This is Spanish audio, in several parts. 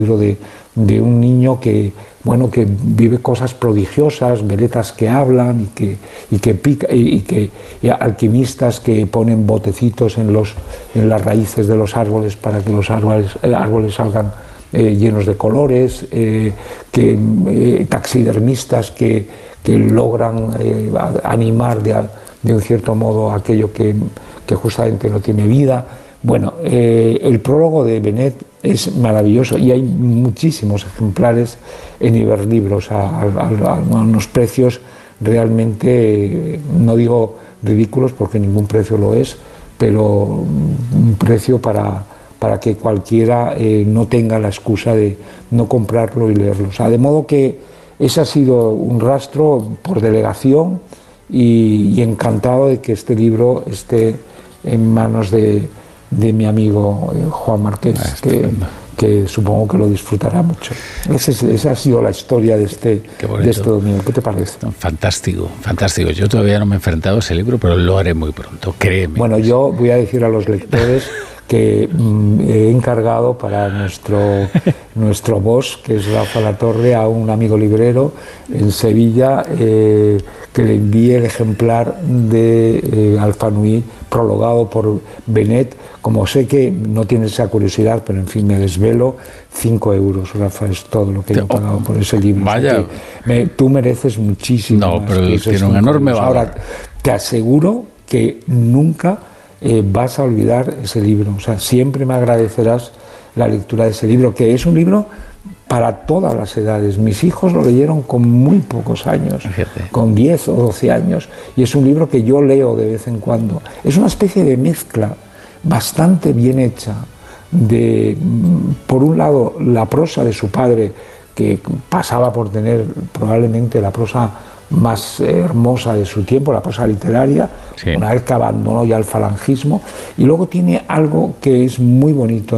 de un niño que vive cosas prodigiosas, veletas que hablan y alquimistas que ponen botecitos en las raíces de los árboles para que los árboles salgan llenos de colores, taxidermistas que logran animar de un cierto modo aquello que justamente no tiene vida. Bueno, el prólogo de Benet es maravilloso y hay muchísimos ejemplares en Iberlibros a unos precios realmente, no digo ridículos porque ningún precio lo es, pero un precio para que cualquiera no tenga la excusa de no comprarlo y leerlo. O sea, de modo que ese ha sido un rastro por delegación y encantado de que este libro esté en manos de mi amigo Juan Marqués, que supongo que lo disfrutará mucho. Esa ha sido la historia de este domingo. ¿Qué te parece? Fantástico, fantástico. Yo todavía no me he enfrentado a ese libro, pero lo haré muy pronto, créeme. Bueno, yo voy a decir a los lectores que he encargado para nuestro boss, que es Rafa Latorre, a un amigo librero en Sevilla, que le envíe el ejemplar de Alfanui prologado por Benet. Como sé que no tienes esa curiosidad, pero en fin, me desvelo, 5 euros, Rafa, es todo lo que yo he pagado por ese libro. Vaya. O sea tú mereces muchísimo. No, pero tiene un enorme valor. Ahora, te aseguro que nunca vas a olvidar ese libro. O sea, siempre me agradecerás la lectura de ese libro, que es un libro para todas las edades. Mis hijos lo leyeron con muy pocos años, con 10 o 12 años, y es un libro que yo leo de vez en cuando. Es una especie de mezcla bastante bien hecha de, por un lado, la prosa de su padre, que pasaba por tener probablemente la prosa más hermosa de su tiempo, la prosa literaria, una vez que abandonó ya el falangismo, y luego tiene algo que es muy bonito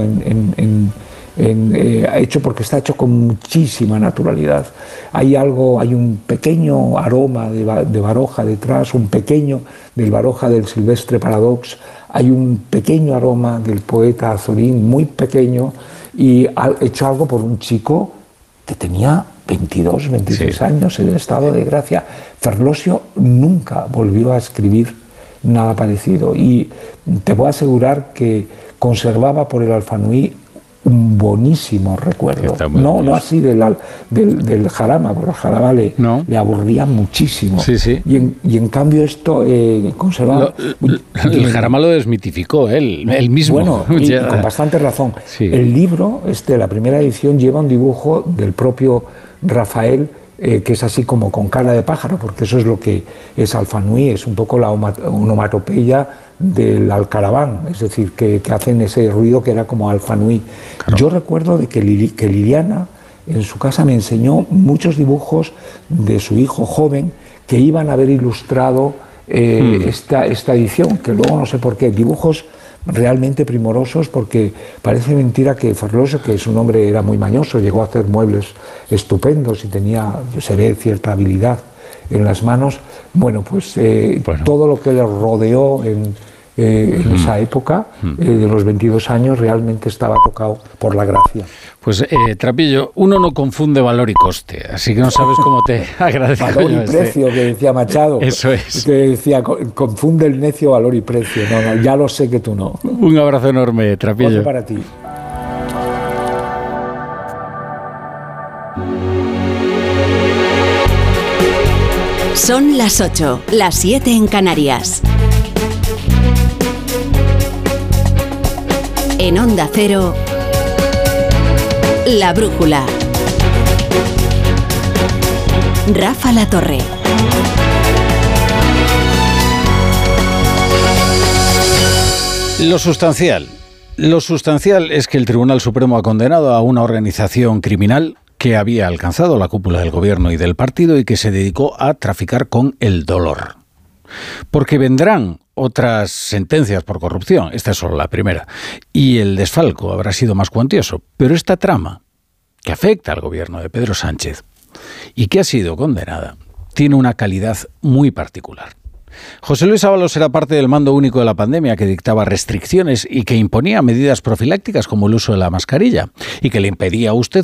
hecho porque está hecho con muchísima naturalidad. Hay un pequeño aroma de Baroja detrás, un pequeño del Baroja del Silvestre Paradox, hay un pequeño aroma del poeta Azorín, muy pequeño, y hecho algo por un chico que tenía 22, 26 años en el estado de gracia. Ferlosio nunca volvió a escribir nada parecido y te puedo asegurar que conservaba por el Alfanui un buenísimo recuerdo. No así del Jarama, porque el Jarama le aburría muchísimo. Y en cambio esto conservaba... El Jarama lo desmitificó él mismo. Bueno, y con bastante razón. El libro, la primera edición, lleva un dibujo del propio Rafael, que es así como con cara de pájaro, porque eso es lo que es Alfanui, es un poco la onomatopeya del alcaraván, es decir, que hacen ese ruido que era como Alfanui. Claro. Yo recuerdo de que Liliana en su casa me enseñó muchos dibujos de su hijo joven que iban a haber ilustrado esta edición, que luego no sé por qué, dibujos realmente primorosos, porque parece mentira que Ferlosio, que su hombre era muy mañoso, llegó a hacer muebles estupendos y se ve cierta habilidad en las manos. Bueno, pues todo lo que le rodeó en esa época, de los 22 años, realmente estaba tocado por la gracia. Pues, Trapillo, uno no confunde valor y coste, así que no sabes cómo te agradezco. Valor y precio, que decía Machado. Eso es. Que decía, confunde el necio valor y precio. No, ya lo sé que tú no. Un abrazo enorme, Trapillo. Otro para ti. Son las 8, las 7 en Canarias. En Onda Cero, La Brújula. Rafa Latorre. Lo sustancial es que el Tribunal Supremo ha condenado a una organización criminal que había alcanzado la cúpula del gobierno y del partido y que se dedicó a traficar con el dolor. Porque vendrán otras sentencias por corrupción, esta es solo la primera, y el desfalco habrá sido más cuantioso, pero esta trama, que afecta al gobierno de Pedro Sánchez y que ha sido condenada, tiene una calidad muy particular. José Luis Ábalos era parte del mando único de la pandemia que dictaba restricciones y que imponía medidas profilácticas como el uso de la mascarilla y que le impedía a usted